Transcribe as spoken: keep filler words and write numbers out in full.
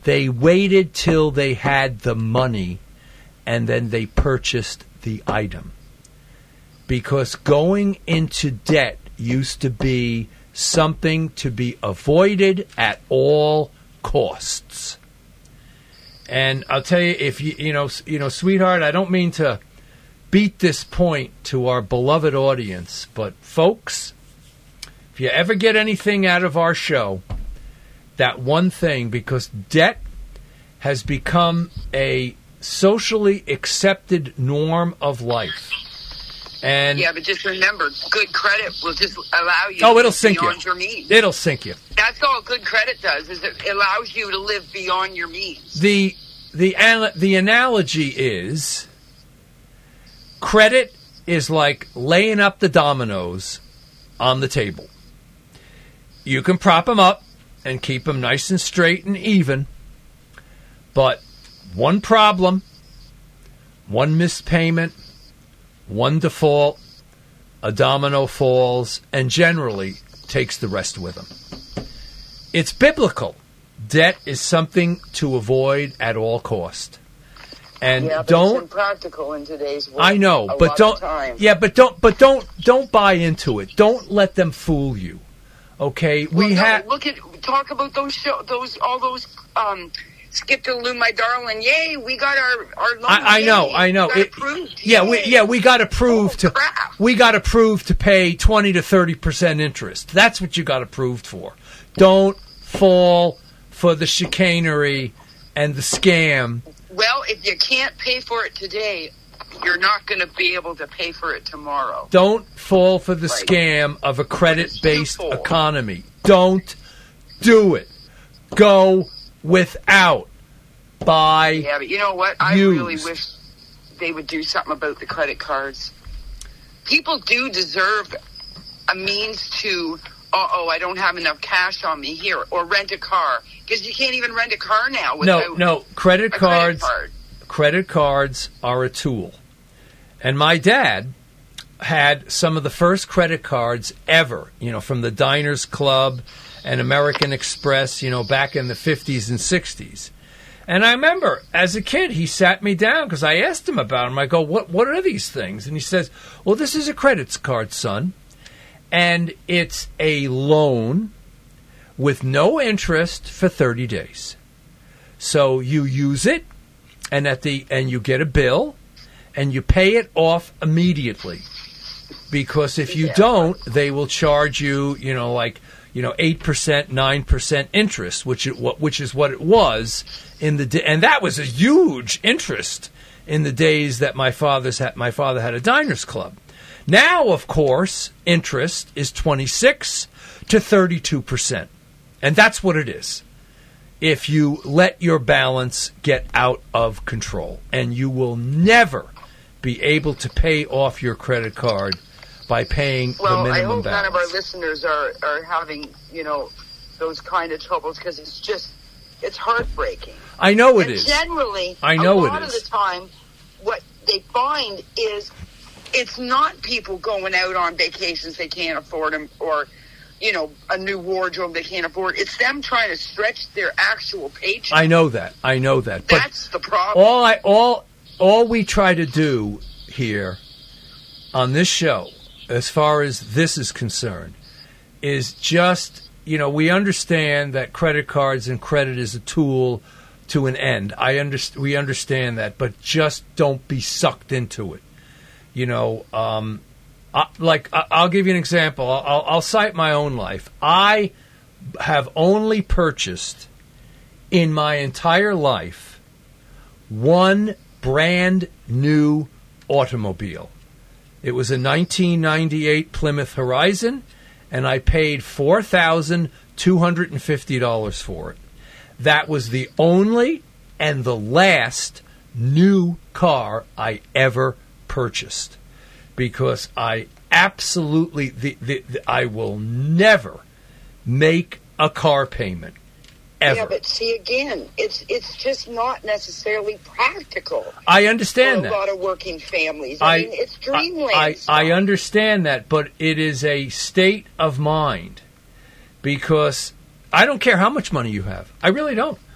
They waited till they had the money, and then they purchased the item. Because going into debt used to be something to be avoided at all costs. And I'll tell you, if you you know you know, sweetheart, I don't mean to beat this point to our beloved audience, but folks, if you ever get anything out of our show, that one thing, because debt has become a socially accepted norm of life. And yeah, but just remember, good credit will just allow you oh, to it'll live sink beyond you. your means. It'll sink you. That's all good credit does, is it allows you to live beyond your means. The the the analogy is credit is like laying up the dominoes on the table. You can prop them up and keep them nice and straight and even, but one problem, one missed payment, one default, a domino falls, and generally takes the rest with them. It's biblical. Debt is something to avoid at all cost. And yeah, but don't it's impractical in today's world. I know, a but lot don't of time. Yeah, but don't but don't don't buy into it. Don't let them fool you. Okay? Well, We no, have look at talk about those show, those all those um Skip to Lou, my darling. Yay, we got our our loan. I, I know, Yay, I know. We got It- approved. yeah, Yay. we yeah, we got to prove Oh, to crap. we got to prove to pay twenty to thirty percent interest. That's what you got approved for. Don't fall for the chicanery and the scam. Well, if you can't pay for it today, you're not going to be able to pay for it tomorrow. Don't fall for the Right. scam of a credit-based twofold. economy. Don't do it. Go without. Buy. Yeah, but you know what? I Used. really wish they would do something about the credit cards. People do deserve a means to, uh-oh, I don't have enough cash on me here, or rent a car. Because you can't even rent a car now No, without no. Credit a cards. credit card. Credit cards are a tool. And my dad had some of the first credit cards ever, you know, from the Diners Club and American Express, you know, back in the fifties and sixties. And I remember, as a kid, he sat me down because I asked him about them. I go, what, what are these things? And he says, well, this is a credit card, son. And it's a loan with no interest for thirty days. So you use it, and at the and you get a bill, and you pay it off immediately. Because if you Yeah. don't, they will charge you, you know, like, you know, eight percent, nine percent interest, which it, which is what it was in the day, and that was a huge interest in the days that my father's had, my father had a Diners Club. Now, of course, interest is twenty-six to thirty-two percent, and that's what it is. If you let your balance get out of control, and you will never be able to pay off your credit card by paying Well, the I minimum hope balance. none of our listeners are, are having, you know, those kind of troubles, because it's just, it's heartbreaking. I know it and is. Generally, I know a it lot is. of the time, what they find is it's not people going out on vacations they can't afford them, or, you know, a new wardrobe they can't afford. It's them trying to stretch their actual paycheck. I know that. I know that. But That's the problem. all I all all we try to do here on this show, as far as this is concerned, is just, you know, we understand that credit cards and credit is a tool to an end. I underst- we understand that, but just don't be sucked into it. You know, um, I, like I, I'll give you an example. I'll, I'll, I'll cite my own life. I have only purchased in my entire life one brand new automobile. It was a nineteen ninety-eight Plymouth Horizon, and I paid four thousand two hundred fifty dollars for it. That was the only and the last new car I ever purchased, because I absolutely, the, the, the, I will never make a car payment, ever. Yeah, but see, again, it's it's just not necessarily practical. I understand for a that. lot of working families. I, I, mean, it's dreamland I, I, stuff. I understand that, but it is a state of mind, because I don't care how much money you have. I really don't.